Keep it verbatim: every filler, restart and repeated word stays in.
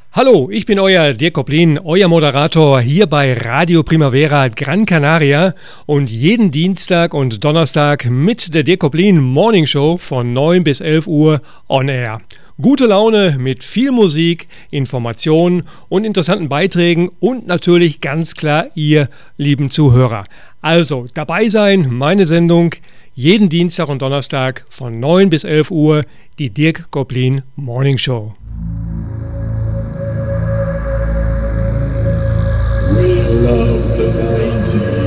Hallo, ich bin euer Dirk Koplin, euer Moderator hier bei Radio Primavera Gran Canaria und jeden Dienstag und Donnerstag mit der Dirk Koplin Morning Show von neun bis elf Uhr on air. Gute Laune mit viel Musik, Informationen und interessanten Beiträgen und natürlich ganz klar ihr lieben Zuhörer. Also dabei sein, meine Sendung jeden Dienstag und Donnerstag von neun bis elf Uhr, die Dirk Koplin Morning Show. We love the nineties.